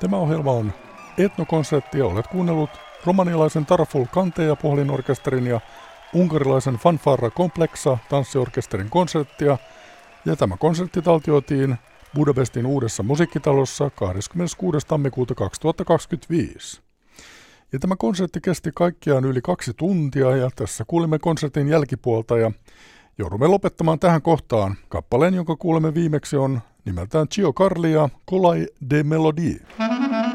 Tämä ohjelma on etnokonsertti ja olet kuunnellut romanialaisen Tarful Kante- ja Pohlinorkesterin ja unkarilaisen Fanfarra Complexa tanssiorkesterin konserttia, ja tämä konsertti taltioitiin Budapestin uudessa musiikkitalossa 26. tammikuuta 2025. Ja tämä konsertti kesti kaikkiaan yli 2 tuntia, ja tässä kuulimme konsertin jälkipuolta, ja joudumme lopettamaan tähän kohtaan. Kappaleen, jonka kuulemme viimeksi, on nimeltään Gio Carli ja Colai de Melodie.